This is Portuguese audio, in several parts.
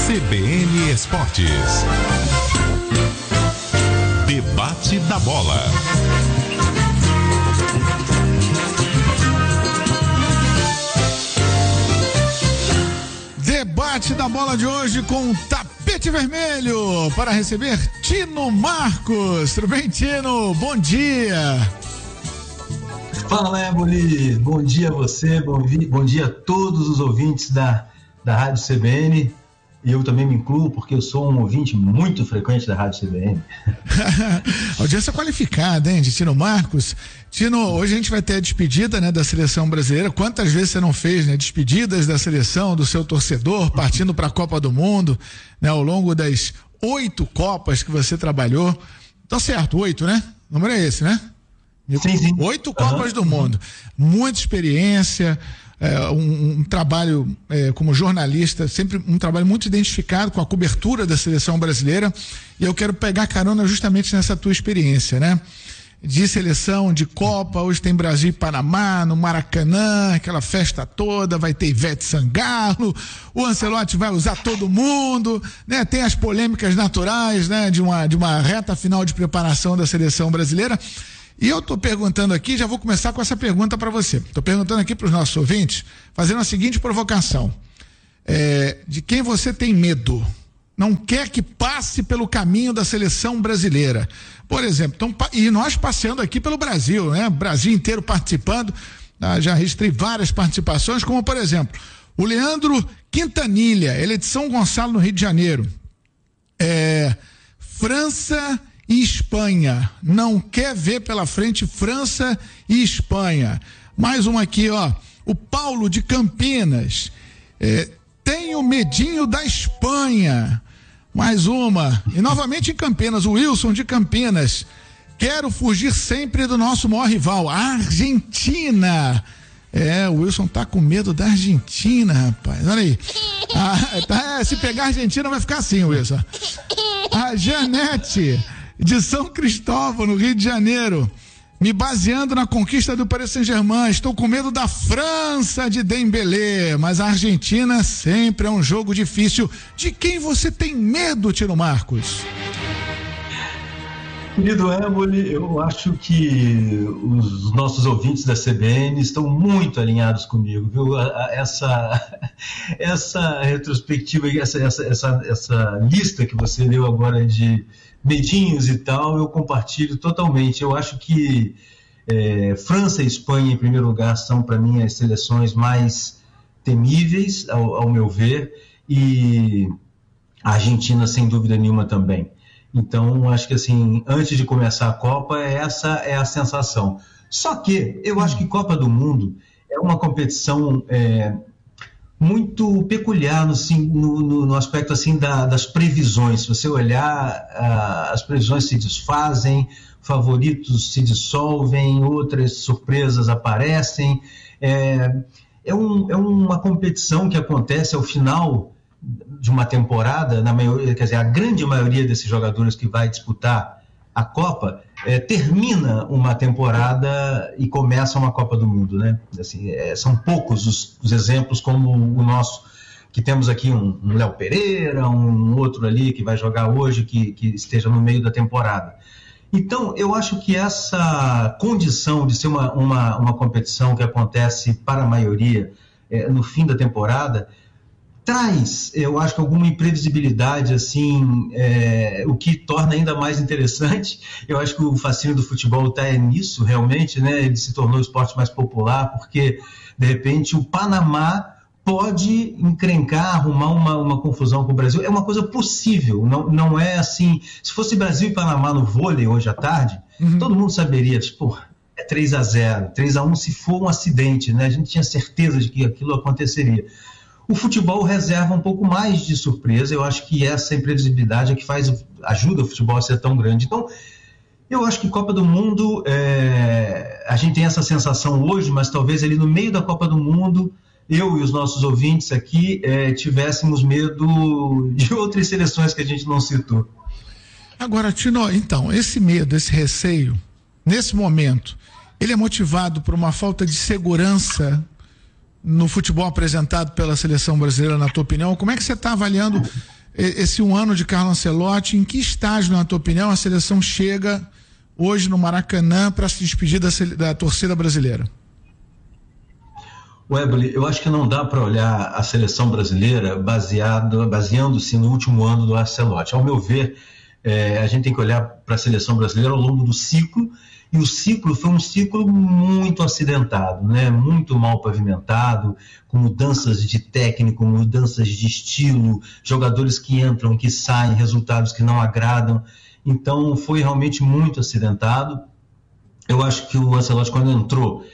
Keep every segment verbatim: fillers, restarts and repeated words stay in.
C B N Esportes. Debate da Bola. Debate da Bola de hoje com um tapete vermelho para receber Tino Marcos. Tudo bem, Tino? Bom dia. Fala, Éboli. Bom dia a você, bom, vi- bom dia a todos os ouvintes da, da Rádio C B N. E eu também me incluo porque eu sou um ouvinte muito frequente da Rádio C B N. Audiência qualificada, hein, de Tino Marcos. Tino, hoje a gente vai ter a despedida, né, da seleção brasileira. Quantas vezes você não fez, né, despedidas da seleção, do seu torcedor, partindo para a Copa do Mundo, né, ao longo das oito Copas que você trabalhou. Tá certo, oito, né? O número é esse, né? Sim, sim. Oito Copas uhum. do Mundo. Muita experiência. É, um, um trabalho é, como jornalista, sempre um trabalho muito identificado com a cobertura da seleção brasileira, e eu quero pegar carona justamente nessa tua experiência, né? De seleção, de Copa, hoje tem Brasil e Panamá, no Maracanã, aquela festa toda, vai ter Ivete Sangalo, o Ancelotti vai usar todo mundo, né? Tem as polêmicas naturais, né? De uma, de uma reta final de preparação da seleção brasileira. E eu estou perguntando aqui, já vou começar com essa pergunta para você. Estou perguntando aqui para os nossos ouvintes, fazendo a seguinte provocação: é, de quem você tem medo? Não quer que passe pelo caminho da seleção brasileira? Por exemplo, tão, e nós passeando aqui pelo Brasil, né? Brasil inteiro participando, ah, já registrei várias participações, como por exemplo, o Leandro Quintanilha, ele é de São Gonçalo, no Rio de Janeiro. É, França e Espanha, não quer ver pela frente França e Espanha. Mais um aqui, ó, o Paulo de Campinas, é, tenho medinho da Espanha. Mais uma, e novamente em Campinas, o Wilson de Campinas, quero fugir sempre do nosso maior rival, a Argentina. É, o Wilson tá com medo da Argentina, rapaz, olha aí. Ah, tá, se pegar a Argentina vai ficar assim, Wilson. A Janete de São Cristóvão, no Rio de Janeiro, me baseando na conquista do Paris Saint-Germain, estou com medo da França de Dembélé, mas a Argentina sempre é um jogo difícil. De quem você tem medo, Tino Marcos? Querido Éboli, eu acho que os nossos ouvintes da C B N estão muito alinhados comigo, viu? Essa, essa retrospectiva, essa, essa, essa, essa lista que você deu agora de medinhos e tal, eu compartilho totalmente. Eu acho que é, França e Espanha, em primeiro lugar, são para mim as seleções mais temíveis, ao, ao meu ver, e a Argentina, sem dúvida nenhuma, também. Então, acho que assim, antes de começar a Copa, essa é a sensação. Só que eu acho que Copa do Mundo é uma competição é, muito peculiar no, no, no aspecto assim da, das previsões. Se você olhar, ah, as previsões se desfazem, favoritos se dissolvem, outras surpresas aparecem. É, é, um, é uma competição que acontece ao final de uma temporada, na maioria, quer dizer, a grande maioria desses jogadores que vai disputar a Copa é, termina uma temporada e começa uma Copa do Mundo, né? Assim, é, são poucos os, os exemplos como o nosso, que temos aqui um, um Léo Pereira, um outro ali que vai jogar hoje, que, que esteja no meio da temporada. Então, eu acho que essa condição de ser uma, uma, uma competição que acontece para a maioria é, no fim da temporada traz, eu acho que alguma imprevisibilidade, assim, é, o que torna ainda mais interessante. Eu acho que o fascínio do futebol está nisso, realmente, né? Ele se tornou o esporte mais popular, porque, de repente, o Panamá pode encrencar, arrumar uma, uma confusão com o Brasil. É uma coisa possível, não, não é assim... Se fosse Brasil e Panamá no vôlei hoje à tarde, uhum. todo mundo saberia, tipo, é três a zero, três a um se for um acidente, né? A gente tinha certeza de que aquilo aconteceria. O futebol reserva um pouco mais de surpresa. Eu acho que essa imprevisibilidade é que faz, ajuda o futebol a ser tão grande. Então, eu acho que Copa do Mundo, é, a gente tem essa sensação hoje, mas talvez ali no meio da Copa do Mundo, eu e os nossos ouvintes aqui é, tivéssemos medo de outras seleções que a gente não citou. Agora, Tino, então, esse medo, esse receio, nesse momento, ele é motivado por uma falta de segurança no futebol apresentado pela seleção brasileira, na tua opinião? Como é que você está avaliando esse um ano de Carlo Ancelotti, em que estágio, na tua opinião, a seleção chega hoje no Maracanã para se despedir da, da torcida brasileira? Webley, eu acho que não dá para olhar a seleção brasileira baseado, baseando-se no último ano do Ancelotti. Ao meu ver, é, a gente tem que olhar para a seleção brasileira ao longo do ciclo, e o ciclo foi um ciclo muito acidentado, né? Muito mal pavimentado, com mudanças de técnico, mudanças de estilo, jogadores que entram, que saem, resultados que não agradam. Então foi realmente muito acidentado. Eu acho que o Ancelotti, quando entrou,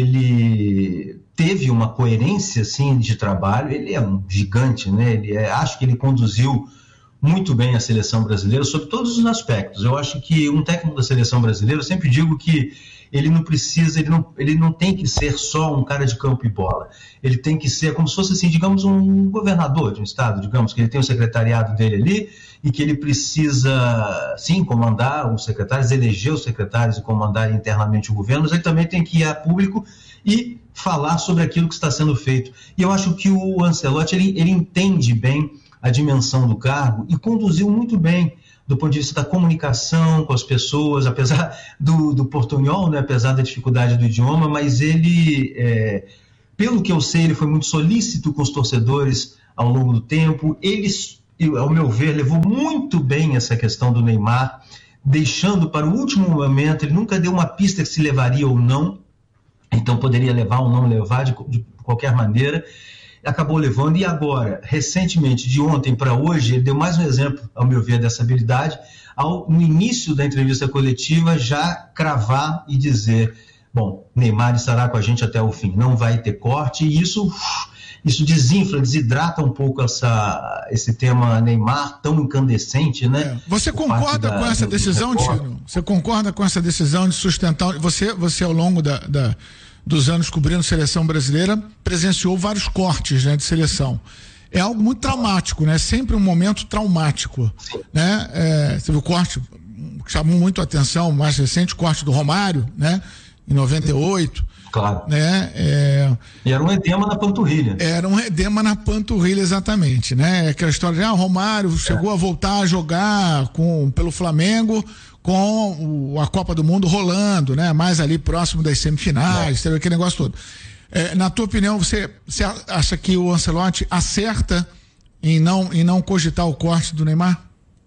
ele teve uma coerência assim, de trabalho. Ele é um gigante, né? Ele é, acho que ele conduziu muito bem a seleção brasileira sob todos os aspectos. Eu acho que um técnico da seleção brasileira, eu sempre digo que ele não precisa, ele não, ele não tem que ser só um cara de campo e bola. Ele tem que ser como se fosse, assim, digamos, um governador de um estado, digamos, que ele tem o secretariado dele ali e que ele precisa, sim, comandar os secretários, eleger os secretários e comandar internamente o governo, mas ele também tem que ir a público e falar sobre aquilo que está sendo feito. E eu acho que o Ancelotti, ele, ele entende bem a dimensão do cargo e conduziu muito bem do ponto de vista da comunicação com as pessoas, apesar do, do portunhol, né, apesar da dificuldade do idioma, mas ele, é, pelo que eu sei, ele foi muito solícito com os torcedores ao longo do tempo. Ele, ao meu ver, levou muito bem essa questão do Neymar, deixando para o último momento. Ele nunca deu uma pista que se levaria ou não, então poderia levar ou não levar de, de qualquer maneira. Acabou levando, e agora, recentemente, de ontem para hoje, ele deu mais um exemplo, ao meu ver, dessa habilidade, ao, no início da entrevista coletiva, já cravar e dizer, bom, Neymar estará com a gente até o fim, não vai ter corte, e isso, isso desinfla, desidrata um pouco essa, esse tema Neymar tão incandescente, né? É. Você concorda da, com essa decisão, Tino? Você concorda com essa decisão de sustentar, você, você ao longo da... da... dos anos cobrindo seleção brasileira, presenciou vários cortes, né, de seleção. É algo muito traumático, né? Sempre um momento traumático, né? É, teve o corte que chamou muito a atenção, o mais recente, o corte do Romário, né? Em noventa e oito. Claro. Né? É, e era um edema na panturrilha. Era um edema na panturrilha, exatamente, né? Aquela história de, ah, o Romário chegou é. a voltar a jogar com, pelo Flamengo, com o, a Copa do Mundo rolando, né? Mais ali próximo das semifinais, é. teve aquele negócio todo. É, na tua opinião, você, você acha que o Ancelotti acerta em não, em não cogitar o corte do Neymar?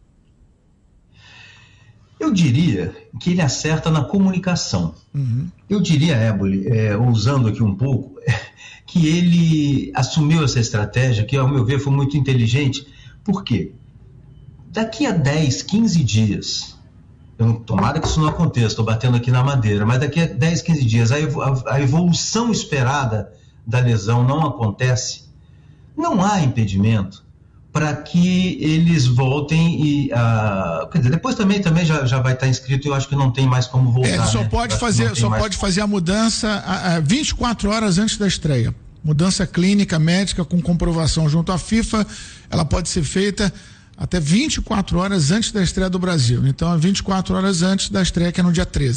Eu diria que ele acerta na comunicação. Uhum. Eu diria, Éboli, é, ousando aqui um pouco, é, que ele assumiu essa estratégia, que ao meu ver foi muito inteligente. Por quê? Daqui a dez, quinze dias... Eu, tomara que isso não aconteça, estou batendo aqui na madeira, mas daqui a dez, quinze dias a, a, a evolução esperada da lesão não acontece, não há impedimento para que eles voltem e uh, quer dizer, depois também, também já, já vai estar inscrito e eu acho que não tem mais como voltar. É, só né? pode, fazer, só pode fazer a mudança a, a vinte e quatro horas antes da estreia. Mudança clínica, médica, com comprovação junto à FIFA, ela pode ser feita até vinte e quatro horas antes da estreia do Brasil. Então, é vinte e quatro horas antes da estreia, que é no dia treze.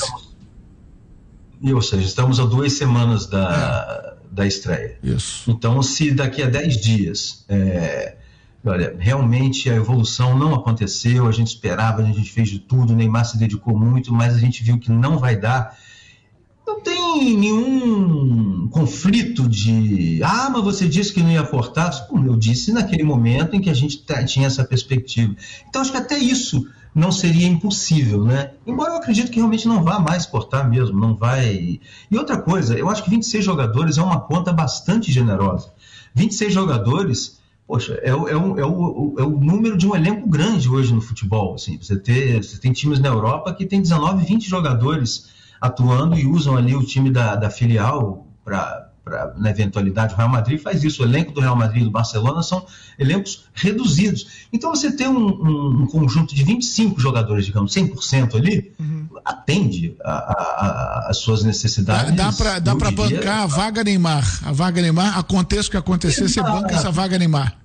E, ou seja, estamos a duas semanas da, é. da estreia. Isso. Então, se daqui a dez dias, é, olha, realmente a evolução não aconteceu, a gente esperava, a gente fez de tudo, o Neymar se dedicou muito, mas a gente viu que não vai dar. Não tem nenhum conflito de, ah, mas você disse que não ia cortar. Como eu disse naquele momento em que a gente tinha essa perspectiva. Então, acho que até isso não seria impossível, né? Embora eu acredito que realmente não vá mais cortar mesmo, não vai... E outra coisa, eu acho que vinte e seis jogadores é uma conta bastante generosa. vinte e seis jogadores, poxa, é o, é o, é o, é o número de um elenco grande hoje no futebol. Assim, você, ter, você tem times na Europa que tem dezenove, vinte jogadores atuando e usam ali o time da, da filial para, na eventualidade, o Real Madrid faz isso, o elenco do Real Madrid e do Barcelona são elencos reduzidos. Então você tem um, um, um conjunto de vinte e cinco jogadores, digamos, cem por cento ali, uhum. atende às suas necessidades. Dá, dá para bancar a vaga Neymar, a vaga Neymar, aconteça o que acontecer, Exato. Você banca essa vaga Neymar.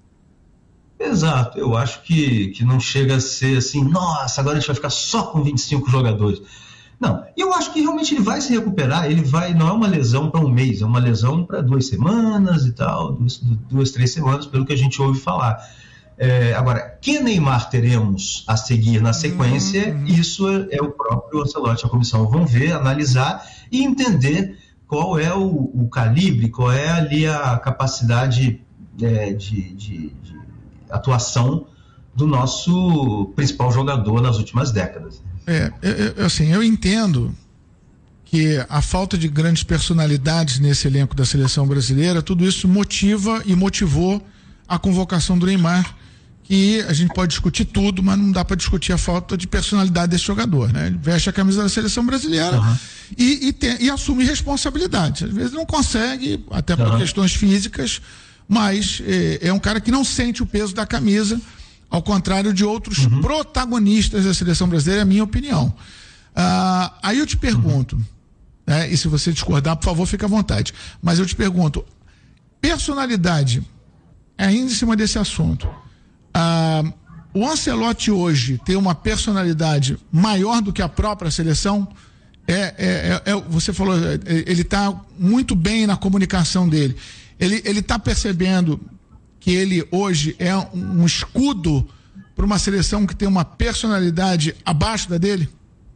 Exato, eu acho que, que não chega a ser assim, nossa, agora a gente vai ficar só com vinte e cinco jogadores. Não, eu acho que realmente ele vai se recuperar, ele vai, não é uma lesão para um mês, é uma lesão para duas semanas e tal, duas, duas, três semanas, pelo que a gente ouve falar. É, agora, que Neymar teremos a seguir na sequência, uhum. isso é, é o próprio Ancelotti, a comissão vão ver, analisar e entender qual é o, o calibre, qual é ali a capacidade é, de, de, de atuação do nosso principal jogador nas últimas décadas. É, eu, assim, eu entendo que a falta de grandes personalidades nesse elenco da seleção brasileira, tudo isso motiva e motivou a convocação do Neymar, que a gente pode discutir tudo, mas não dá para discutir a falta de personalidade desse jogador, né? Ele veste a camisa da seleção brasileira uhum. e, e, tem, e assume responsabilidade. Às vezes não consegue, até por uhum. questões físicas, mas é, é um cara que não sente o peso da camisa, ao contrário de outros uhum. protagonistas da seleção brasileira, é a minha opinião. Ah, aí eu te pergunto, uhum. né, e se você discordar, por favor, fique à vontade, mas eu te pergunto, personalidade, ainda em cima desse assunto, ah, o Ancelotti hoje tem uma personalidade maior do que a própria seleção? É, é, é, é, você falou, ele está muito bem na comunicação dele. Ele ele está percebendo que ele hoje é um, um escudo para uma seleção que tem uma personalidade abaixo da dele?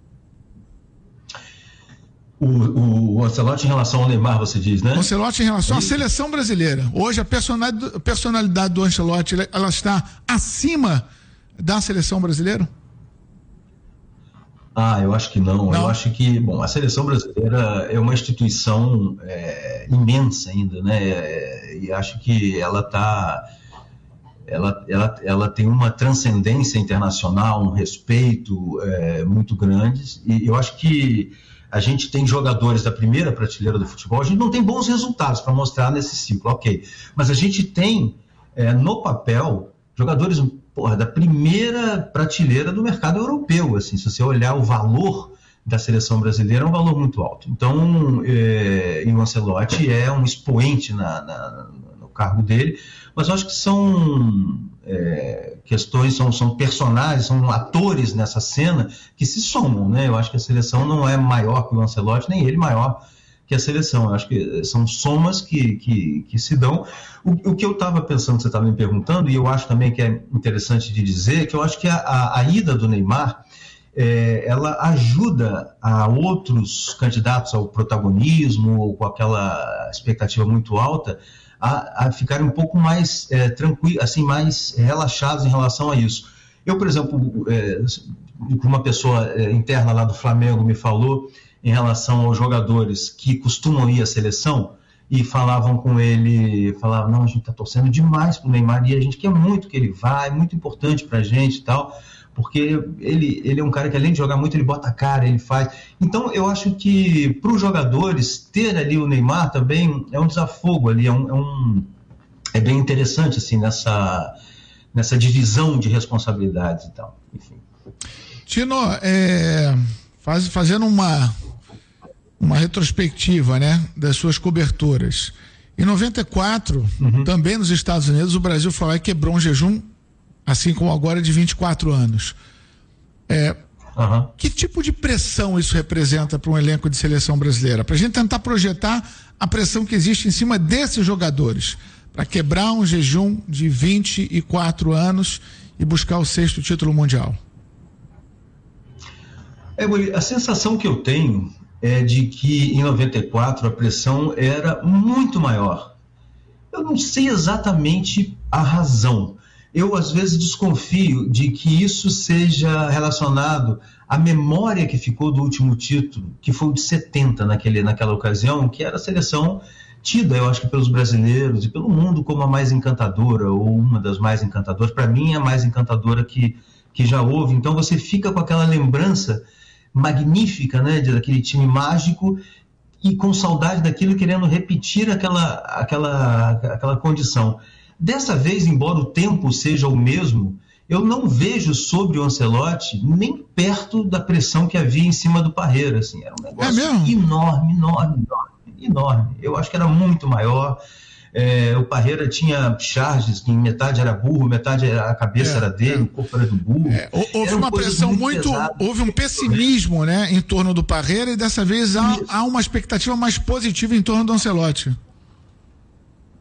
O, o, o Ancelotti em relação ao Neymar, você diz, né? O Ancelotti em relação à seleção brasileira. Hoje a personalidade, a personalidade do Ancelotti, ela está acima da seleção brasileira? Ah, eu acho que não. não. Eu acho que, bom, a seleção brasileira é uma instituição é, imensa ainda, né? É, e acho que ela está... Ela, ela, ela tem uma transcendência internacional, um respeito é, muito grande. E eu acho que a gente tem jogadores da primeira prateleira do futebol, a gente não tem bons resultados para mostrar nesse ciclo, ok. Mas a gente tem, é, no papel, jogadores porra, da primeira prateleira do mercado europeu. Assim, se você olhar o valor da seleção brasileira, é um valor muito alto. Então, é, e o Ancelotti é um expoente na, na, no cargo dele, mas eu acho que são é, questões, são, são personagens, são atores nessa cena que se somam, né? Eu acho que a seleção não é maior que o Ancelotti, nem ele maior que a seleção. Eu acho que são somas que, que, que se dão. O, o que eu estava pensando, você estava me perguntando, e eu acho também que é interessante de dizer, que eu acho que a, a, a ida do Neymar, é, ela ajuda a outros candidatos ao protagonismo, ou com aquela expectativa muito alta, a, a ficarem um pouco mais é, tranquilos, assim, mais relaxados em relação a isso. Eu, por exemplo, é, uma pessoa é, interna lá do Flamengo me falou em relação aos jogadores que costumam ir à seleção e falavam com ele, falavam, não, a gente está torcendo demais para o Neymar e a gente quer muito que ele vá, é muito importante para a gente e tal, porque ele, ele é um cara que além de jogar muito, ele bota a cara, ele faz. Então eu acho que para os jogadores ter ali o Neymar também é um desafogo ali, é, um, é, um, é bem interessante assim, nessa, nessa divisão de responsabilidades e tal, enfim. Tino, é, faz, fazendo uma uma retrospectiva, né, das suas coberturas. Em noventa e quatro, uhum. também nos Estados Unidos, o Brasil foi lá e quebrou um jejum, assim como agora, de vinte e quatro anos. É, uhum. Que tipo de pressão isso representa para um elenco de seleção brasileira? Para a gente tentar projetar a pressão que existe em cima desses jogadores, para quebrar um jejum de vinte e quatro anos e buscar o sexto título mundial. É, a sensação que eu tenho é de que em noventa e quatro a pressão era muito maior. Eu não sei exatamente a razão. Eu, às vezes, desconfio de que isso seja relacionado à memória que ficou do último título, que foi o de setenta naquele, naquela ocasião, que era a seleção tida, eu acho que pelos brasileiros e pelo mundo como a mais encantadora, ou uma das mais encantadoras. Para mim, a mais encantadora que, que já houve. Então, você fica com aquela lembrança magnífica, né, daquele time mágico e com saudade daquilo, querendo repetir aquela, aquela, aquela condição. Dessa vez, embora o tempo seja o mesmo, eu não vejo sobre o Ancelotti nem perto da pressão que havia em cima do Parreira, assim, era um negócio é enorme, enorme, enorme, enorme. Eu acho que era muito maior. É, o Parreira tinha charges que metade era burro, metade era, a cabeça é, era dele, é. o corpo era do burro. É, houve uma pressão muito, muito houve um pessimismo, né, em torno do Parreira, e dessa vez há, há uma expectativa mais positiva em torno do Ancelotti.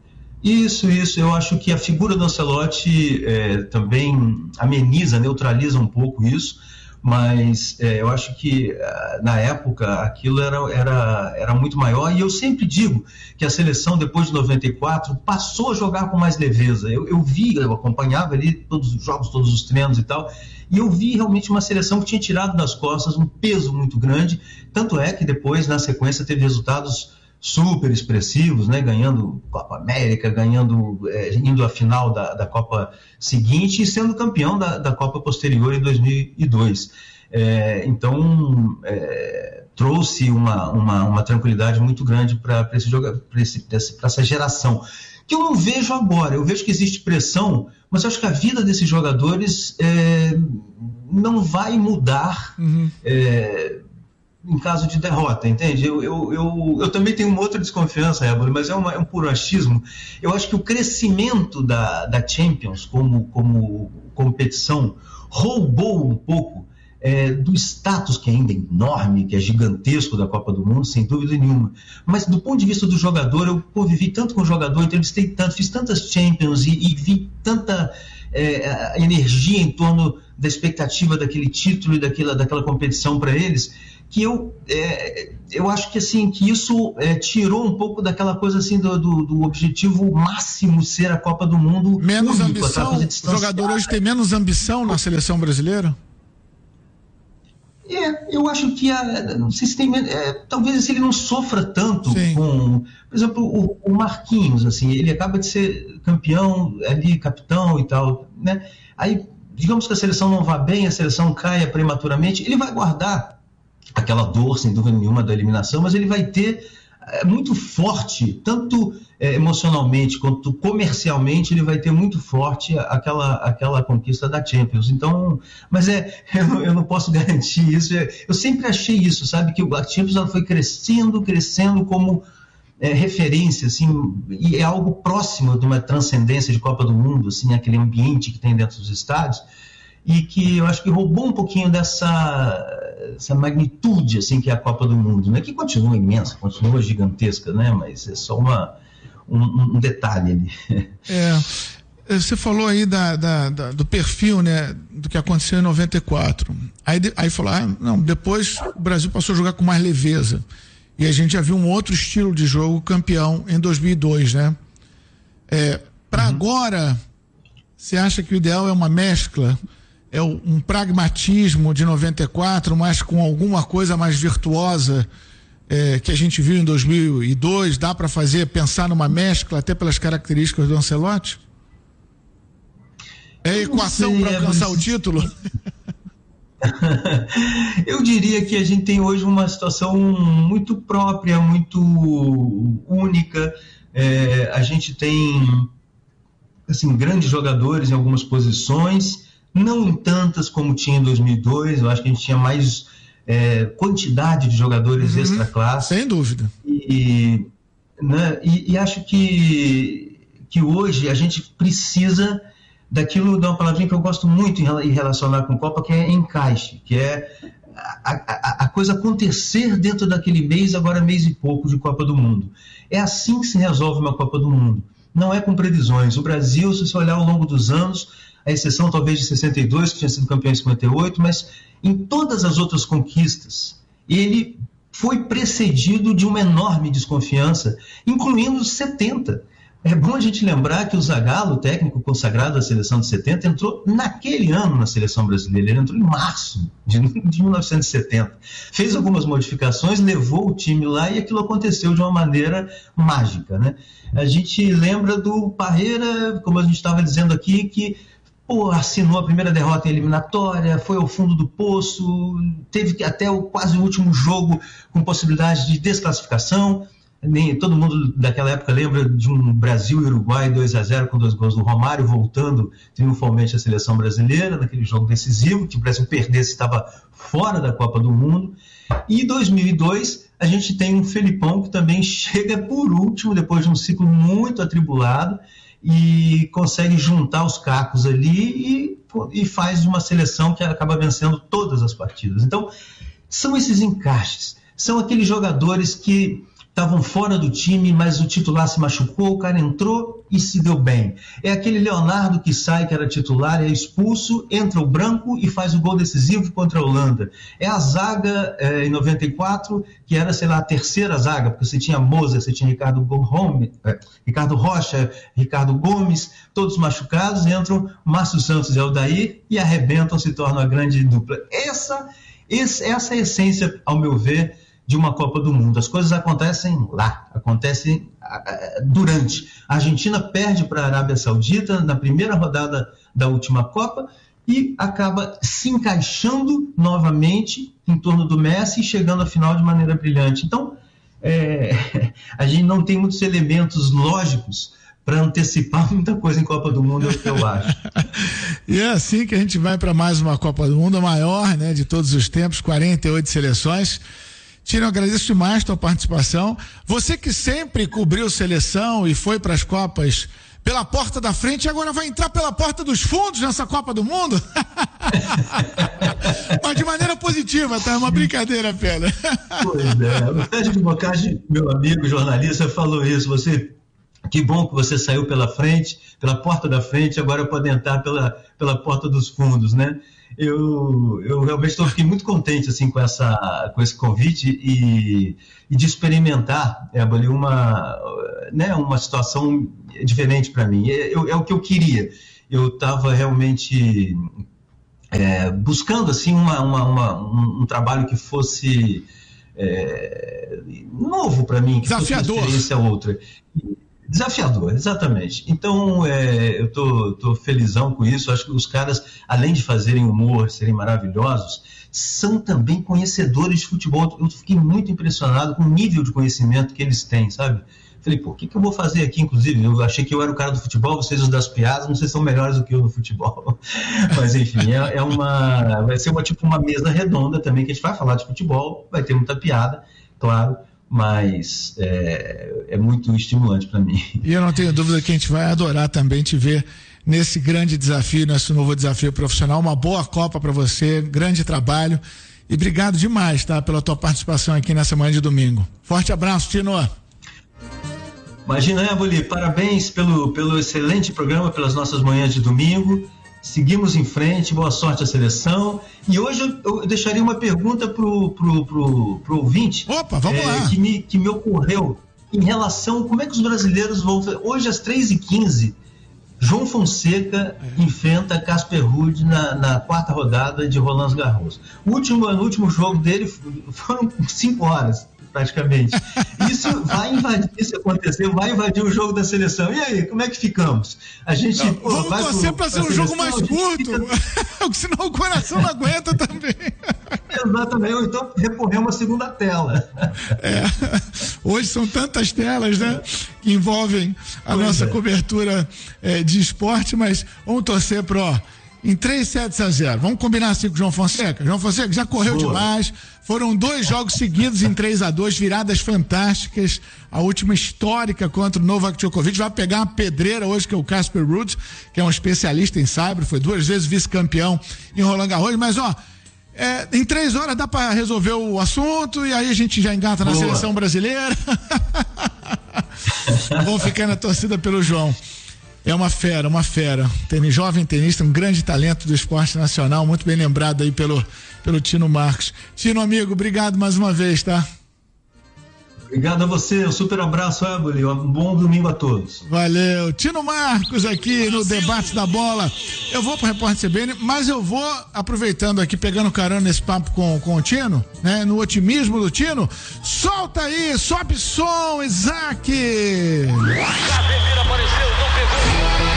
Isso, isso. Eu acho que a figura do Ancelotti é, também ameniza, neutraliza um pouco isso, mas é, eu acho que na época aquilo era, era, era muito maior, e eu sempre digo que a seleção, depois de noventa e quatro, passou a jogar com mais leveza. Eu, eu vi, eu acompanhava ali todos os jogos, todos os treinos e tal, e eu vi realmente uma seleção que tinha tirado das costas um peso muito grande, tanto é que depois, na sequência, teve resultados super expressivos, né? Ganhando Copa América, ganhando, é, indo à final da, da Copa seguinte e sendo campeão da, da Copa posterior em dois mil e dois. É, então, é, trouxe uma, uma, uma tranquilidade muito grande para esse jogo, para essa geração, que eu não vejo agora. Eu vejo que existe pressão, mas eu acho que a vida desses jogadores é, não vai mudar. Uhum. É, em caso de derrota, entende? Eu, eu, eu, eu também tenho uma outra desconfiança, Éboli, mas é, uma, é um puro achismo. Eu acho que o crescimento da, da Champions como, como competição roubou um pouco é, do status, que ainda é enorme, que é gigantesco, da Copa do Mundo, sem dúvida nenhuma. Mas do ponto de vista do jogador, eu convivi tanto com o jogador, entrevistei tanto, fiz tantas Champions e, e vi tanta é, energia em torno da expectativa daquele título e daquela, daquela competição para eles, que eu, é, eu acho que, assim, que isso é, tirou um pouco daquela coisa assim do, do, do objetivo máximo ser a Copa do Mundo. Menos único, ambição? O jogador hoje tem menos ambição na seleção brasileira? É, eu acho que a, não sei se tem, é, talvez ele não sofra tanto. Sim. Com, por exemplo, o, o Marquinhos, assim, ele acaba de ser campeão ali, capitão e tal, né? Aí, digamos que a seleção não vá bem, a seleção caia prematuramente, ele vai guardar aquela dor, sem dúvida nenhuma, da eliminação, mas ele vai ter é, muito forte, tanto é, emocionalmente quanto comercialmente, ele vai ter muito forte aquela, aquela conquista da Champions. Então, mas é, eu, eu não posso garantir isso. Eu sempre achei isso, sabe, que a Champions ela foi crescendo, crescendo como é, referência, assim, e é algo próximo de uma transcendência de Copa do Mundo, assim, aquele ambiente que tem dentro dos estádios, e que eu acho que roubou um pouquinho dessa essa magnitude, assim, que é a Copa do Mundo, né? Que continua imensa, continua gigantesca, né? Mas é só uma, um, um detalhe ali. É, você falou aí da, da, da, do perfil, né, do que aconteceu em noventa e quatro. Aí, aí falou, ah, não, depois o Brasil passou a jogar com mais leveza. E a gente já viu um outro estilo de jogo campeão em dois mil e dois, né? É, para uhum. agora, você acha que o ideal é uma mescla? É um pragmatismo de noventa e quatro, mas com alguma coisa mais virtuosa é, que a gente viu em dois mil e dois? Dá para fazer, pensar numa mescla, até pelas características do Ancelotti? É a equação para alcançar o título? Eu diria que a gente tem hoje uma situação muito própria, muito única. É, a gente tem, assim, grandes jogadores em algumas posições, não em tantas como tinha em dois mil e dois. Eu acho que a gente tinha mais é, quantidade de jogadores uhum, extra classe. Sem dúvida. E, né, e, e acho que, que hoje a gente precisa daquilo, de uma palavrinha que eu gosto muito em relacionar com Copa, que é encaixe, que é a, a, a coisa acontecer dentro daquele mês, agora mês e pouco de Copa do Mundo. É assim que se resolve uma Copa do Mundo. Não é com previsões. O Brasil, se você olhar ao longo dos anos, a exceção talvez de sessenta e dois, que tinha sido campeão em cinquenta e oito, mas em todas as outras conquistas, ele foi precedido de uma enorme desconfiança, incluindo os setenta. É bom a gente lembrar que o Zagallo, o técnico consagrado da seleção de setenta, entrou naquele ano na seleção brasileira. Ele entrou em março de, de mil novecentos e setenta. Fez algumas modificações, levou o time lá e aquilo aconteceu de uma maneira mágica, né? A gente lembra do Parreira, como a gente estava dizendo aqui, que pô, assinou a primeira derrota em eliminatória, foi ao fundo do poço, teve que até o, quase o último jogo com possibilidade de desclassificação. Nem, todo mundo daquela época lembra de um Brasil e Uruguai dois a zero com dois gols do Romário, voltando triunfalmente à seleção brasileira, naquele jogo decisivo, que o Brasil perdesse, estava fora da Copa do Mundo. E em dois mil e dois a gente tem um Felipão que também chega por último, depois de um ciclo muito atribulado, e consegue juntar os cacos ali e, e faz uma seleção que acaba vencendo todas as partidas. Então, são esses encaixes, são aqueles jogadores que estavam fora do time, mas o titular se machucou, o cara entrou e se deu bem. É aquele Leonardo que sai, que era titular, é expulso, entra o Branco e faz o gol decisivo contra a Holanda. É a zaga é, em noventa e quatro, que era, sei lá, a terceira zaga, porque você tinha Moza, você tinha Ricardo, Gomes, é, Ricardo Rocha, Ricardo Gomes, todos machucados, entram Márcio Santos e Aldair e arrebentam, se tornam a grande dupla. Essa, essa, essa é a essência, ao meu ver, de uma Copa do Mundo. As coisas acontecem lá, acontecem durante. A Argentina perde para a Arábia Saudita na primeira rodada da última Copa e acaba se encaixando novamente em torno do Messi e chegando à final de maneira brilhante. Então, é, a gente não tem muitos elementos lógicos para antecipar muita coisa em Copa do Mundo, é o que eu acho. E é assim que a gente vai para mais uma Copa do Mundo, a maior, né, de todos os tempos, quarenta e oito seleções. Tino, eu agradeço demais a tua participação. Você que sempre cobriu seleção e foi para as Copas pela porta da frente, agora vai entrar pela porta dos fundos nessa Copa do Mundo? Mas de maneira positiva, tá? É uma brincadeira apenas. Pois é. O Sérgio Bocage, meu amigo jornalista, falou isso. Você, que bom que você saiu pela frente, pela porta da frente, agora pode entrar pela, pela porta dos fundos, né? Eu, eu realmente estou fiquei muito contente assim, com, essa, com esse convite e, e de experimentar é, uma, né, uma situação diferente para mim. É, eu, é o que eu queria. Eu estava realmente é, buscando assim, uma, uma, uma, um, um trabalho que fosse é, novo para mim, que desafiador. Fosse uma experiência outra. Desafiador, exatamente. Então, é, eu tô, tô felizão com isso. Acho que os caras, além de fazerem humor, serem maravilhosos, são também conhecedores de futebol. Eu fiquei muito impressionado com o nível de conhecimento que eles têm, sabe? Falei, pô, o que, que eu vou fazer aqui, inclusive? Eu achei que eu era o cara do futebol, vocês os das piadas, não sei se são melhores do que eu no futebol. Mas, enfim, é, é uma... vai ser uma, tipo, uma mesa redonda também, que a gente vai falar de futebol, vai ter muita piada, claro, mas é, é muito estimulante para mim. E eu não tenho dúvida que a gente vai adorar também te ver nesse grande desafio, nesse novo desafio profissional. Uma boa Copa para você, grande trabalho e obrigado demais, tá, pela tua participação aqui nessa manhã de domingo. Forte abraço, Tino. Imagina, Éboli, parabéns pelo, pelo excelente programa, pelas nossas manhãs de domingo. Seguimos em frente, boa sorte à seleção. E hoje eu, eu deixaria uma pergunta pro, pro, pro, pro ouvinte. Opa, vamos é, lá. Que me, que me ocorreu em relação a como é que os brasileiros vão... Hoje, às três e quinze, João Fonseca é. enfrenta Casper Ruud na, na quarta rodada de Roland Garros. O último, no último jogo dele foram cinco horas. Praticamente. Isso vai invadir, isso aconteceu, vai invadir o jogo da seleção. E aí, como é que ficamos? A gente. Não, pô, vamos vai torcer para ser um jogo mais curto, fica... senão o coração não aguenta também. Exatamente, ou então recorrer a uma segunda tela. É, hoje são tantas telas, né, que envolvem a pois nossa é. cobertura é, de esporte, mas vamos torcer pro em três sets a zero. Vamos combinar assim com o João Fonseca? João Fonseca já correu Boa. demais. Foram dois jogos seguidos em três a dois, viradas fantásticas. A última histórica contra o Novak Djokovic. Vai pegar uma pedreira hoje, que é o Casper Ruud, que é um especialista em sabre, foi duas vezes vice-campeão em Roland Garros. Mas, ó, é, em três horas dá pra resolver o assunto e aí a gente já engata na Boa. seleção brasileira. Vamos ficar na torcida pelo João. É uma fera, uma fera. Tênis, jovem tenista, um grande talento do esporte nacional, muito bem lembrado aí pelo, pelo Tino Marcos. Tino, amigo, obrigado mais uma vez, tá? Obrigado a você, um super abraço, Éboli, um bom domingo a todos. Valeu. Tino Marcos aqui no Debate da Bola. Eu vou pro Repórter C B N, mas eu vou aproveitando aqui, pegando carona nesse papo com, com o Tino, né? No otimismo do Tino. Solta aí, sobe som, Isaac!